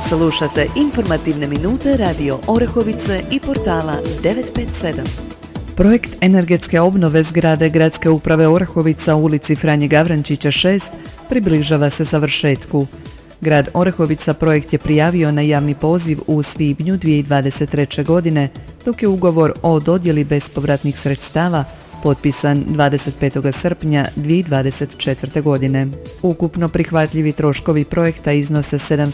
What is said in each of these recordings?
Slušate informativne minute Radio Orehovice i portala 957. Projekt energetske obnove zgrade Gradske uprave Orehovica u ulici Franje Gavrančića 6 približava se završetku. Grad Orehovica projekt je prijavio na javni poziv u svibnju 2023. godine, dok je ugovor o dodjeli bespovratnih sredstava potpisan 25. srpnja 2024. godine. Ukupno prihvatljivi troškovi projekta iznose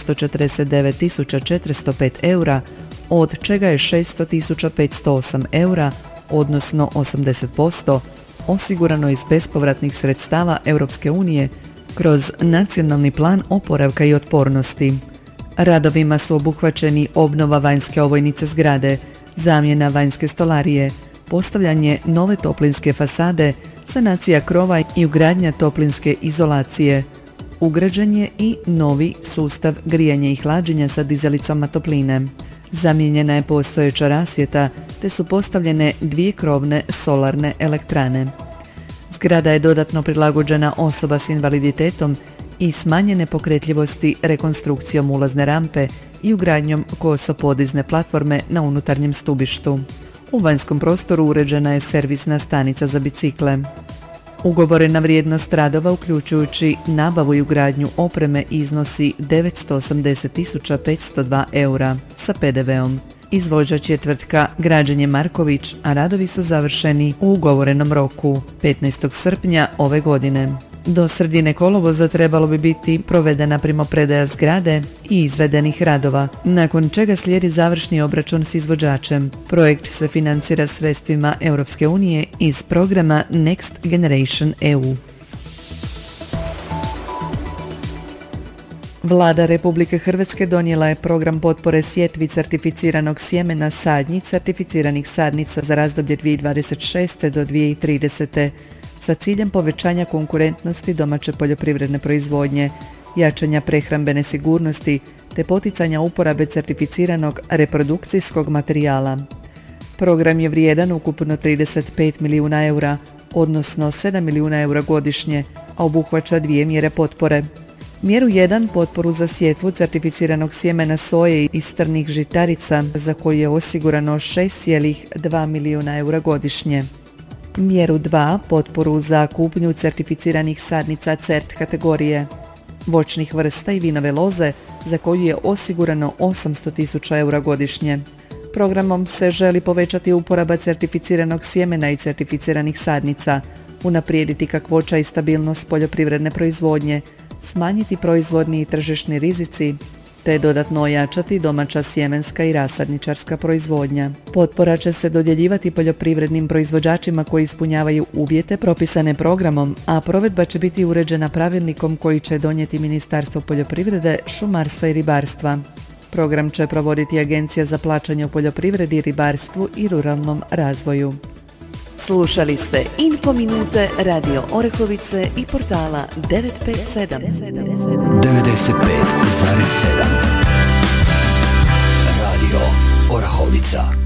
749.405 eura, od čega je 600.508 eura, odnosno 80%, osigurano iz bespovratnih sredstava Europske unije kroz Nacionalni plan oporavka i otpornosti. Radovima su obuhvaćeni obnova vanjske ovojnice zgrade, zamjena vanjske stolarije, postavljanje nove toplinske fasade, sanacija krova i ugradnja toplinske izolacije, ugrađen je i novi sustav grijanja i hlađenja sa dizelicama topline. Zamijenjena je postojeća rasvjeta te su postavljene 2 krovne solarne elektrane. Zgrada je dodatno prilagođena osoba s invaliditetom i smanjene pokretljivosti rekonstrukcijom ulazne rampe i ugradnjom kosopodizne platforme na unutarnjem stubištu. U vanjskom prostoru uređena je servisna stanica za bicikle. Ugovorena vrijednost radova uključujući nabavu i ugradnju opreme iznosi 980.502 eura sa PDV-om. Izvođač je tvrtka Građenje Marković, a radovi su završeni u ugovorenom roku 15. srpnja ove godine. Do sredine kolovoza trebalo bi biti provedena primopredaja zgrade i izvedenih radova, nakon čega slijedi završni obračun s izvođačem. Projekt se financira sredstvima Europske unije iz programa Next Generation EU. Vlada Republike Hrvatske donijela je program potpore sjetvi certificiranog sjemena sadnji certificiranih sadnica za razdoblje 2026. do 2030. sa ciljem povećanja konkurentnosti domaće poljoprivredne proizvodnje, jačanja prehrambene sigurnosti te poticanja uporabe certificiranog reprodukcijskog materijala. Program je vrijedan ukupno 35 milijuna eura, odnosno 7 milijuna eura godišnje, a obuhvaća 2 mjere potpore. Mjeru 1, potporu za sjetvu certificiranog sjemena soje i strnih žitarica, za koju je osigurano 6,2 milijuna eura godišnje. Mjeru 2, potporu za kupnju certificiranih sadnica CERT kategorije, voćnih vrsta i vinove loze, za koju je osigurano 800.000 eura godišnje. Programom se želi povećati uporaba certificiranog sjemena i certificiranih sadnica, unaprijediti kakvoća i stabilnost poljoprivredne proizvodnje, smanjiti proizvodni i tržišni rizici, te dodatno ojačati domaća sjemenska i rasadničarska proizvodnja. Potpora će se dodjeljivati poljoprivrednim proizvođačima koji ispunjavaju uvjete propisane programom, a provedba će biti uređena pravilnikom koji će donijeti Ministarstvo poljoprivrede, šumarstva i ribarstva. Program će provoditi Agencija za plaćanje u poljoprivredi, ribarstvu i ruralnom razvoju. Slušali ste Infominute Radio Orehovice i portala 957. 95,7 Radio Orahovica.